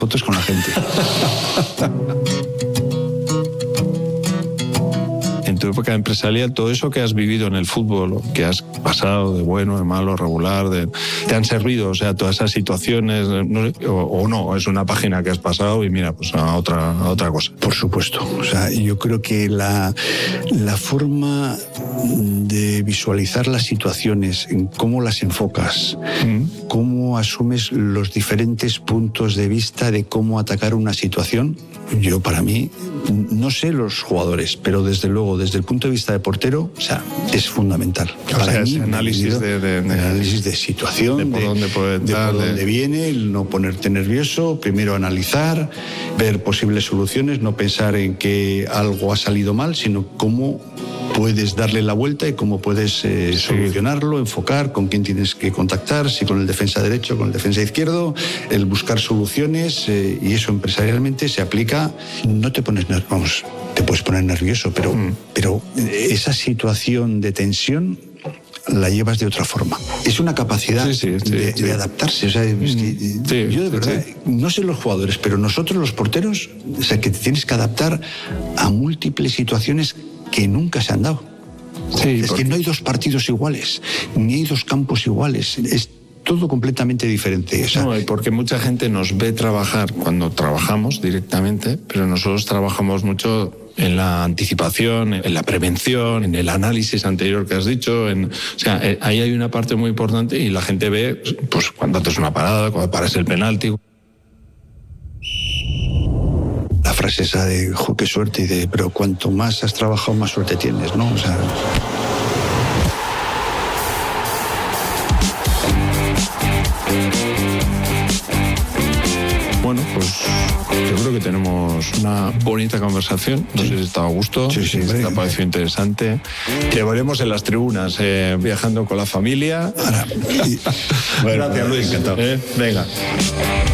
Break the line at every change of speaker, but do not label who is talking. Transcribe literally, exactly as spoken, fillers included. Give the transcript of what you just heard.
fotos con la gente.
En tu época empresarial, todo eso que has vivido en el fútbol, que has pasado de bueno, de malo, regular, de, te han servido, o sea, todas esas situaciones, no sé, o, o no, es una página que has pasado y mira, pues a otra, a otra cosa.
Por supuesto, o sea, yo creo que la, la forma de visualizar las situaciones, en cómo las enfocas, mm. cómo asumes los diferentes puntos de vista de cómo atacar una situación, yo para mí, no sé los jugadores, pero desde luego, desde el punto de vista de portero, o sea, es fundamental.
O
para
sea,
mí,
ese análisis de, de, de,
análisis de situación,
de por
de,
dónde, puede
de
dar,
por
de...
dónde viene, el no ponerte nervioso, primero analizar, ver posibles soluciones, no pensar en que algo ha salido mal, sino cómo puedes darle la vuelta y cómo puedes eh, sí. solucionarlo, enfocar, con quién tienes que contactar, si con el defensa derecho, con el defensa izquierdo, el buscar soluciones, eh, y eso empresarialmente se aplica. No te pones nervioso, vamos, te puedes poner nervioso, pero, mm. pero esa situación de tensión la llevas de otra forma. Es una capacidad sí, sí, sí, de, sí. de adaptarse. O sea, es que, sí, yo de verdad, sí. no sé los jugadores, pero nosotros los porteros, o sea, que te tienes que adaptar a múltiples situaciones que nunca se han dado. Sí, es porque... que no hay dos partidos iguales, ni hay dos campos iguales. Es todo completamente diferente. O sea,
no, porque mucha gente nos ve trabajar cuando trabajamos directamente, pero nosotros trabajamos mucho en la anticipación, en la prevención, en el análisis anterior que has dicho. En, o sea, ahí hay una parte muy importante y la gente ve pues cuando haces una parada, cuando paras el penalti.
La frase esa de, jo, qué suerte, y de, pero cuanto más has trabajado, más suerte tienes, ¿no? O sea...
Bueno, pues yo creo que tenemos una bonita conversación. No sé si está a gusto,
sí, sí,
si te ha parecido interesante. Te veremos en las tribunas, eh, viajando con la familia.
Ahora, y...
bueno, gracias, Luis. Encantado. Eh, venga.